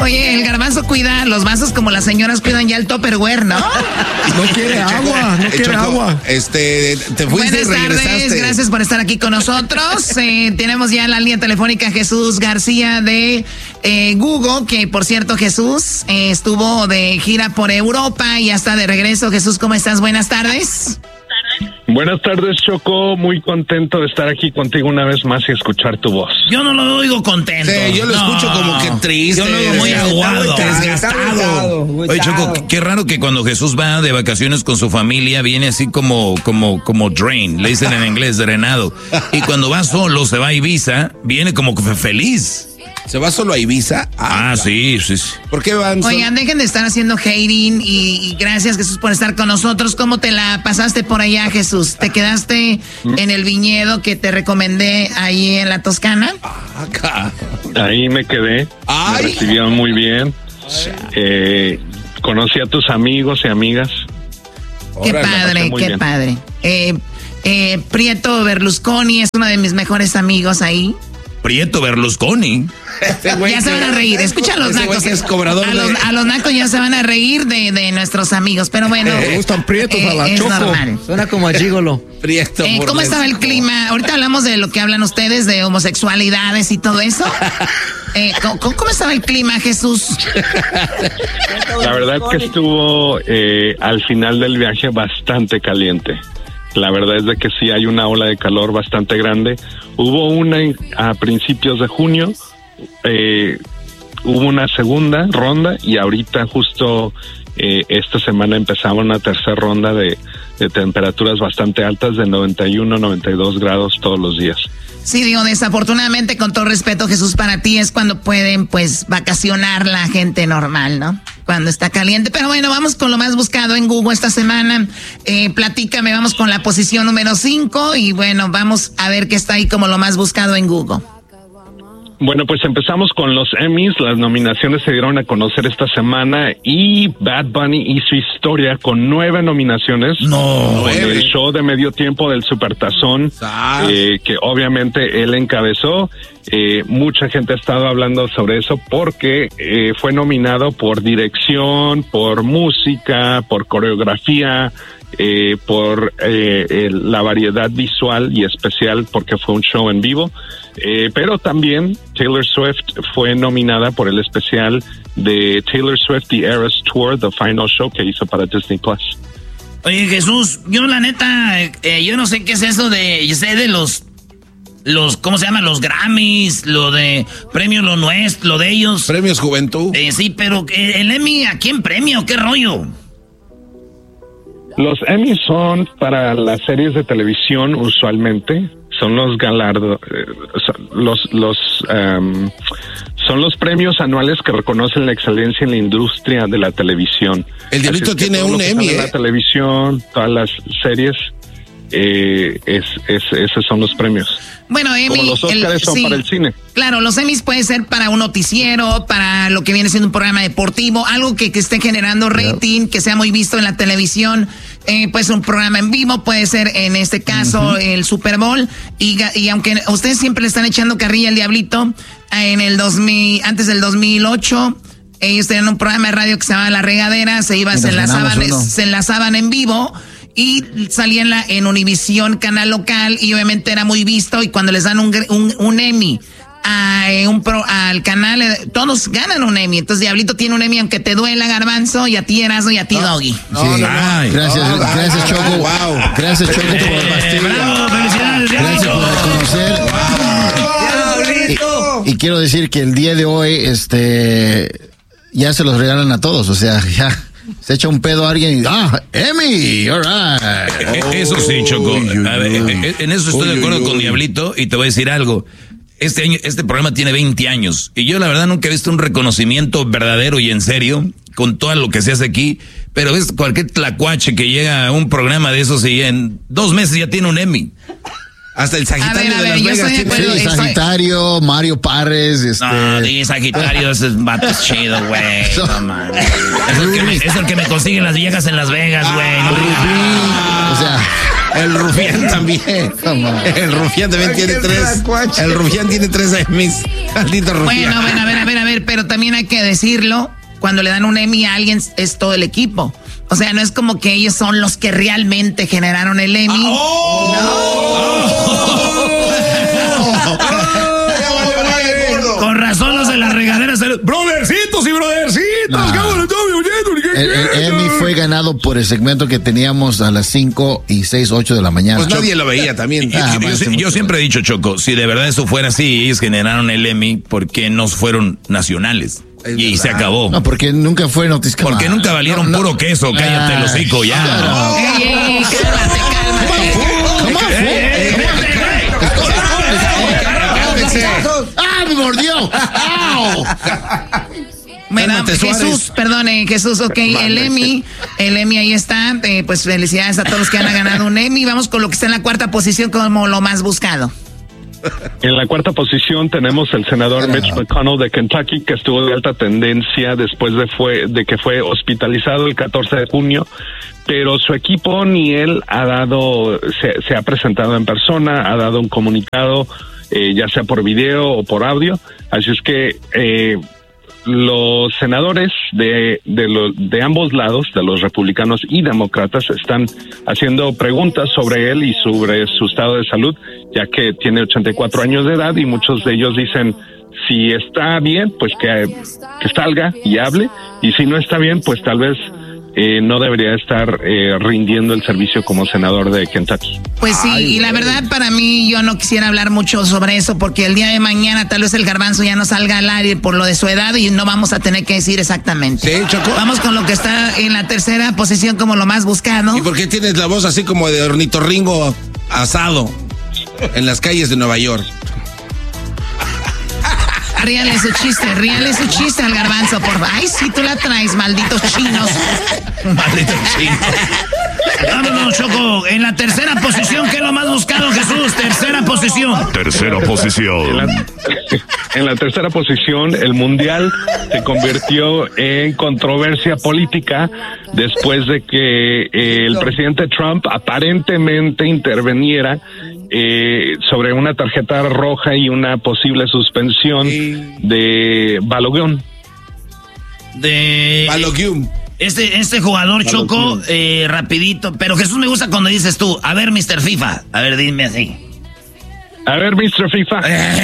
Oye, el Garbanzo cuida los vasos como las señoras cuidan ya el Tupperware, ¿no? No quiere agua, no quiere agua. Te fuiste y regresaste. Tardes, gracias por estar aquí con nosotros. Tenemos ya en la línea telefónica a Jesús García de Google, que por cierto, Jesús estuvo de gira por Europa y ya está de regreso. Jesús, ¿cómo estás? Buenas tardes. Buenas tardes, Choco. Muy contento de estar aquí contigo una vez más y escuchar tu voz. Yo no lo oigo contento. Sí, yo lo escucho como que triste. Yo lo oigo muy aguado. Desgastado. Oye, Choco, qué raro que cuando Jesús va de vacaciones con su familia viene así como drain, le dicen en inglés, drenado. Y cuando va solo, se va a Ibiza, viene como que feliz. ¿Se va solo a Ibiza? Sí. ¿Por qué van? Oigan, dejen de estar haciendo hating y gracias, Jesús, por estar con nosotros. ¿Cómo te la pasaste por allá, Jesús? ¿Te quedaste en el viñedo que te recomendé ahí en la Toscana? Acá. Ahí me quedé. Me recibieron muy bien. Conocí a tus amigos y amigas. Qué padre. Prieto Berlusconi es uno de mis mejores amigos ahí. Prieto Berlusconi. Ya se van a reír. Escucha a los nacos. Es cobrador a los nacos ya se van a reír de nuestros amigos. Pero bueno. Me gustan prietos a la es Choco. Normal. Suena como a gigolo. Prieto. ¿Cómo estaba el clima? Ahorita hablamos de lo que hablan ustedes, de homosexualidades y todo eso. ¿Cómo estaba el clima, Jesús? La verdad que estuvo al final del viaje bastante caliente. La verdad es de que sí hay una ola de calor bastante grande. Hubo una a principios de junio, hubo una segunda ronda y ahorita justo esta semana empezaba una tercera ronda de temperaturas bastante altas de 91, 92 grados todos los días. Sí, digo, desafortunadamente, con todo respeto, Jesús, para ti es cuando pueden, pues, vacacionar la gente normal, ¿no? Cuando está caliente. Pero bueno, vamos con lo más buscado en Google esta semana. Platícame, vamos con la posición número 5 y bueno, vamos a ver qué está ahí como lo más buscado en Google. Bueno, pues empezamos con los Emmys. Las nominaciones se dieron a conocer esta semana y Bad Bunny hizo historia con 9 nominaciones. No. En el show de medio tiempo del Supertazón, que obviamente él encabezó. Mucha gente ha estado hablando sobre eso porque fue nominado por dirección, por música, por coreografía, por la variedad visual y especial porque fue un show en vivo. Pero también Taylor Swift fue nominada por el especial de Taylor Swift The Eras Tour, The Final Show, que hizo para Disney Plus. Oye, Jesús, yo la neta, yo no sé qué es eso yo sé de los ¿cómo se llaman? Los Grammys, lo de premios lo nuestro, lo de ellos. Premios Juventud. Sí, pero el Emmy, ¿a quién premia o qué rollo? Los Emmys son para las series de televisión usualmente. Son los son los premios anuales que reconocen la excelencia en la industria de la televisión. El Diablito tiene un Emmy, La televisión, todas las series, esos son los premios. Bueno, Emmy, como los Óscares son para el cine. Claro, los Emmys puede ser para un noticiero, para lo que viene siendo un programa deportivo, algo que esté generando rating, que sea muy visto en la televisión. Puede ser un programa en vivo, puede ser en este caso el Super Bowl. Y aunque ustedes siempre le están echando carrilla al Diablito, antes del 2008, ellos tenían un programa de radio que se llamaba La Regadera, se enlazaban en vivo. Y salían en Univisión, canal local, y obviamente era muy visto. Y cuando les dan un Emmy al canal, todos ganan un Emmy. Entonces Diablito tiene un Emmy, aunque te duela, Garbanzo, y a ti, Erasmo, y a ti, Doggy. Gracias, Choco. Wow. Gracias, Choco, por ¡Bravo! ¡Felicidades, gracias por reconocer. Y quiero decir que el día de hoy, ya se los regalan a todos, o sea, ya. Se echa un pedo a alguien y Emmy, all right. Eso sí, Choco. A ver, en eso estoy de acuerdo con Diablito y te voy a decir algo. Este programa tiene 20 años y yo la verdad nunca he visto un reconocimiento verdadero y en serio con todo lo que se hace aquí, pero ves cualquier tlacuache que llega a un programa de esos y en 2 meses ya tiene un Emmy. Hasta el Sagitario de Las Vegas tiene. Sí, Sagitario, Mario Parres, No, Sagitario ese es vato chido, güey. No, man. Es el que me consiguen las viejas en Las Vegas, güey. O sea, el Rufián también. El Rufián también tiene 3. El Rufián tiene 3 Emmys. Maldito Rufián. Bueno, a ver, pero también hay que decirlo, cuando le dan un Emmy a alguien es todo el equipo. O sea, no es como que ellos son los que realmente generaron el Emmy. Con razón los de las regaderas. Brothercitos y brothercitos. El Emmy fue ganado por el segmento que teníamos a las 5 y 6, 8 de la mañana. Pues nadie lo veía también. Yo siempre he dicho, Choco, si de verdad eso fuera así, ellos generaron el Emmy, ¿por qué no fueron nacionales? Y se acabó. No, porque nunca fue noticia. Porque nunca valieron puro queso. Cállate el hocico ya. Cálmate. ¡Ah, me mordió! Bueno, Jesús, ok, el Emmy ahí está, pues felicidades a todos los que han ganado un Emmy. Vamos con lo que está en la cuarta posición como lo más buscado. En la cuarta posición tenemos el senador Mitch McConnell de Kentucky, que estuvo de alta tendencia después de que fue hospitalizado el 14 de junio, pero su equipo ni él se ha presentado en persona, ha dado un comunicado, ya sea por video o por audio, así es que los senadores de ambos lados, de los republicanos y demócratas, están haciendo preguntas sobre él y sobre su estado de salud, ya que tiene 84 años de edad y muchos de ellos dicen si está bien, pues que salga y hable, y si no está bien, pues tal vez no debería estar rindiendo el servicio como senador de Kentucky. Pues sí, y la verdad para mí yo no quisiera hablar mucho sobre eso porque el día de mañana tal vez el garbanzo ya no salga al aire por lo de su edad y no vamos a tener que decir exactamente. Sí, Choco. Vamos con lo que está en la tercera posición como lo más buscado. ¿Y por qué tienes la voz así como de ornitorrinco asado en las calles de Nueva York? Ríale su chiste al garbanzo, por favor. Ay, sí, tú la traes, malditos chinos. Malditos chinos. Vámonos, Choco. En la tercera posición, ¿qué es lo más buscado, Jesús? Tercera posición. En la tercera posición, el Mundial se convirtió en controversia política después de que el presidente Trump aparentemente interveniera sobre una tarjeta roja y una posible suspensión de Balogun. Este jugador, Choco, rapidito, pero Jesús, me gusta cuando dices tú, a ver, Mr. FIFA, a ver, dime así. A ver, Mr. FIFA.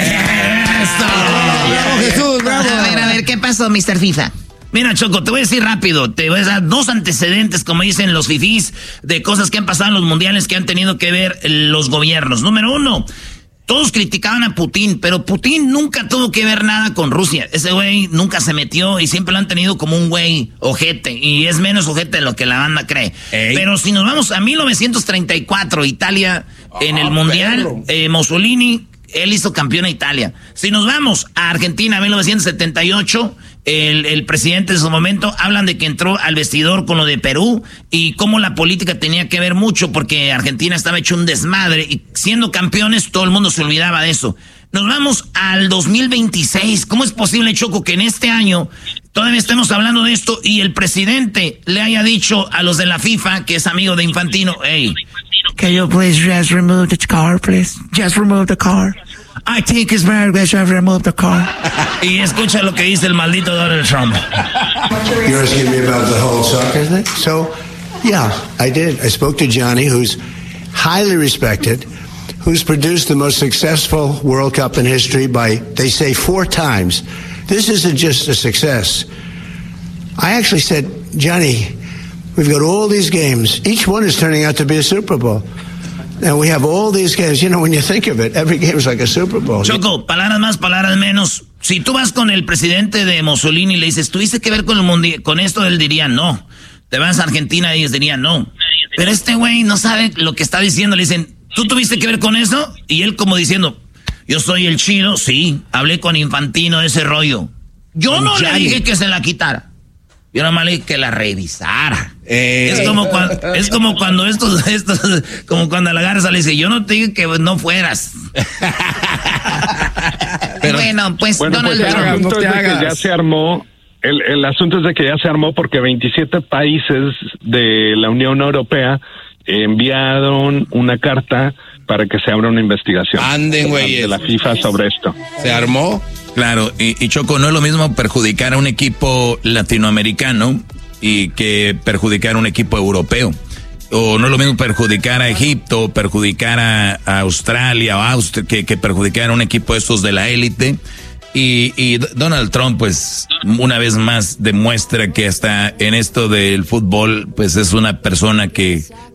¡Bravo, Jesús, bravo! A ver, ¿qué pasó, Mr. FIFA? Mira, Choco, te voy a decir rápido, te voy a dar dos antecedentes, como dicen los fifís, de cosas que han pasado en los mundiales que han tenido que ver los gobiernos. Número uno, todos criticaban a Putin, pero Putin nunca tuvo que ver nada con Rusia. Ese güey nunca se metió y siempre lo han tenido como un güey ojete, y es menos ojete de lo que la banda cree. Pero si nos vamos a 1934, Italia en el mundial, Mussolini, él hizo campeón a Italia. Si nos vamos a Argentina, 1978, el presidente de su momento, hablan de que entró al vestidor con lo de Perú y cómo la política tenía que ver mucho porque Argentina estaba hecho un desmadre y siendo campeones todo el mundo se olvidaba de eso. Nos vamos al 2026. ¿Cómo es posible, Choco, que en este año todavía estemos hablando de esto y el presidente le haya dicho a los de la FIFA, que es amigo de Infantino, hey, can you please just remove the car, please? Just remove the car. I think it's very good to remove the car. Y escucha lo que dice el maldito Donald Trump. You're asking me about the whole soccer thing? So, yeah, I did. I spoke to Johnny, who's highly respected, who's produced the most successful World Cup in history by, they say, 4 times. This isn't just a success. I actually said, Johnny, we've got all these games. Each one is turning out to be a Super Bowl. And we have all these games. You know, when you think of it, every game is like a Super Bowl. Choco, palabras más, palabras menos. Si tú vas con el presidente de Mussolini y le dices, ¿tuviste que ver con el mundial, con esto? Él diría no. Te vas a Argentina y ellos dirían no. Pero este güey no sabe lo que está diciendo. Le dicen, ¿tú tuviste que ver con eso? Y él como diciendo, yo soy el chido. Sí, hablé con Infantino de ese rollo. Yo no le dije que se la quitara. Yo nada más le dije que la revisara. Es como cuando estos, como cuando a la Garza le dice, yo no te dije que no fueras. Pero, bueno, pues Donald Trump. No te hagas. Ya se armó. El asunto es de que ya se armó porque 27 países de la Unión Europea enviaron una carta para que se abra una investigación Anden, güey, de la FIFA sobre esto. ¿Se armó? Claro, y Choco, no es lo mismo perjudicar a un equipo latinoamericano y que perjudicar a un equipo europeo. O no es lo mismo perjudicar a Egipto, perjudicar a Australia o Austria, que perjudicar a un equipo de estos de la élite. Y Donald Trump, pues, una vez más demuestra que hasta en esto del fútbol, pues es una persona que